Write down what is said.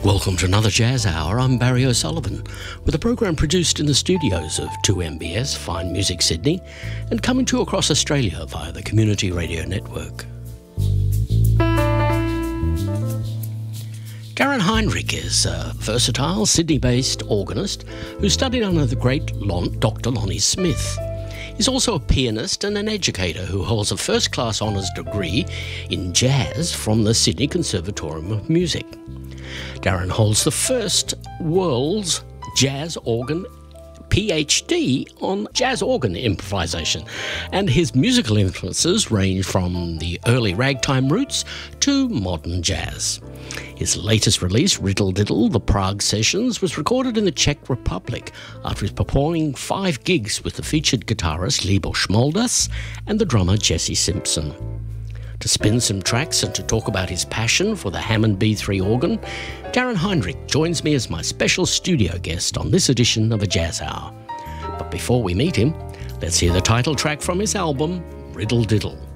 Welcome to another Jazz Hour. I'm Barry O'Sullivan, with a program produced in the studios of 2MBS, Fine Music Sydney, and coming to you across Australia via the Community Radio Network. Darren Heinrich is a versatile Sydney-based organist who studied under the great Dr. Lonnie Smith. He's also a pianist and an educator who holds a first-class honours degree in jazz from the Sydney Conservatorium of Music. Darren holds the first world's jazz organ PhD on jazz organ improvisation, and his musical influences range from the early ragtime roots to modern jazz. His latest release, Riddle Diddle, The Prague Sessions, was recorded in the Czech Republic after his performing 5 gigs with the featured guitarist Libor Šmoldas and the drummer Jesse Simpson. To spin some tracks and to talk about his passion for the Hammond B3 organ, Darren Heinrich joins me as my special studio guest on this edition of A Jazz Hour. But before we meet him, let's hear the title track from his album, Riddle Diddle.